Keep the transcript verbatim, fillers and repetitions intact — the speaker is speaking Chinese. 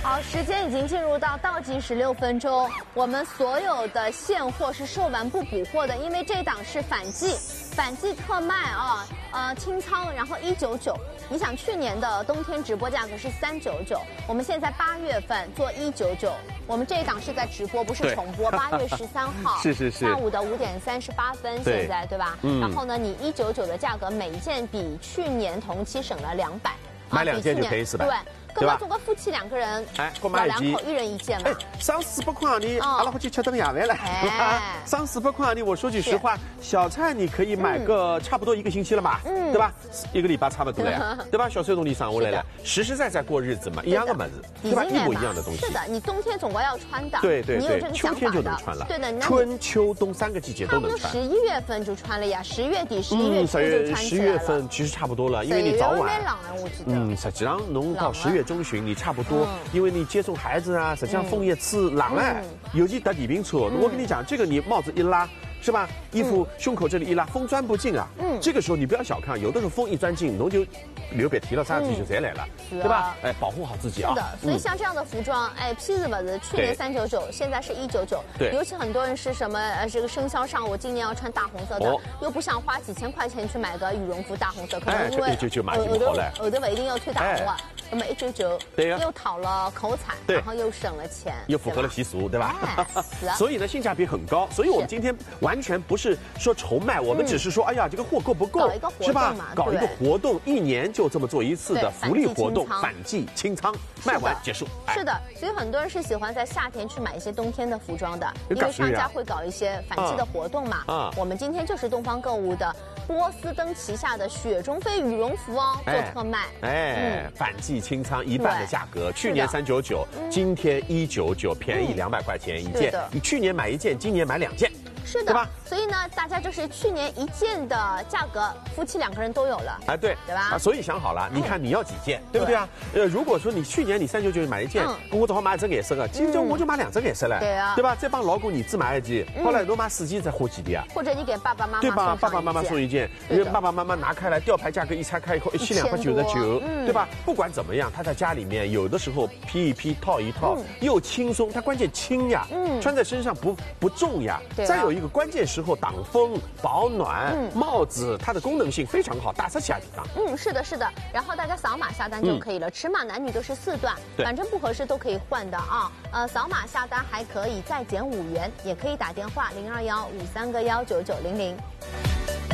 好，时间已经进入到倒计时六分钟，我们所有的现货是售完不补货的，因为这档是反季，反季特卖啊，呃清仓，然后一九九。你想去年的冬天直播价格是三九九，我们现在八月份做一九九，我们这一档是在直播，不是重播。八月十三号， 是是是， 下午的五点三十八分，现在对吧？嗯。然后呢，你一九九的价格，每一件比去年同期省了两百， 买两件就可以四百。 对。对吧？做个夫妻两个人， 哎，各买一件， 两口一人一件嘛。哎， 上四百块你，阿拉回去吃顿夜饭了。哎，上四百块你，我说句实话，小菜你可以买个差不多一个星期了吧？嗯，对吧？一个礼拜差不多了呀，对吧？小菜东西上下来了，实实在在过日子嘛，一样的么子，对吧？一模一样的东西。 是的，你冬天总归要穿的。 对对对， 秋天就能穿了。 对的， 春秋冬三个季节都能穿。 十一月份就穿了呀，十月底、十一月初就穿起来了。 十月份其实差不多了，因为你早晚。 有点冷啊，我记得。 嗯，实际上侬到十月中旬你差不多。多，因为你接送孩子啊，实际上风也刺冷了，尤其搭电瓶车。我跟你讲，这个你帽子一拉，是吧？衣服胸口这里一拉，风钻不进啊。嗯，这个时候你不要小看，有的时候风一钻进，侬就流鼻涕了，啥事情就再来了，对吧？哎，保护好自己啊。 是的，所以像这样的服装，哎，批子吧子，去年三九九，现在是一九九。 对， 尤其很多人是什么呃，这个生肖上，我今年要穿大红色的，又不想花几千块钱去买个羽绒服大红色，可能因为一九九买就好了， 有的吧一定要退大红啊。那么一九九， 对呀， 又讨了口彩，然后又省了钱， 又符合了习俗，对吧？所以呢，性价比很高。所以我们今天完全不是说愁卖，我们只是说，哎呀，这个货够不够，是吧？搞一个活动，一年就这么做一次的福利活动，反季清仓，卖完结束。 是的，所以很多人是喜欢在夏天去买一些冬天的服装的，因为商家会搞一些反季的活动嘛。啊，我们今天就是东方购物的波司登旗下的雪中飞羽绒服哦，做特卖， 哎，反季清仓一半的价格，去年三九九，今天一九九，便宜两百块钱一件。你去年买一件，今年买两件。 是的，对吧？所以呢，大家就是去年一件的价格，夫妻两个人都有了。 哎，对， 对吧？ 啊，所以想好了，你看你要几件，对不对啊？呃，如果说你去年你三九九买一件，我正好买一只颜色的，今天我就买两只颜色了， 对啊， 对吧？再帮老公儿子买一件，后来侬买四件再花几点啊？ 或者你给爸爸妈妈对吧？爸爸妈妈送一件，因为爸爸妈妈拿开来吊牌价格一拆开以后，一千两百九十九，对吧？不管怎么样，他在家里面有的时候披一披套一套，又轻松，它关键轻呀，嗯，穿在身上不不重呀。再有一个关键时候。挡风保暖，嗯、帽子它的功能性非常好，打色起来地方。 嗯，是的，是的。然后大家扫码下单就可以了，嗯、尺码男女都是四段，反正不合适都可以换的啊。呃，扫码下单还可以再减五元，也可以打电话零二幺五三个幺九九零零。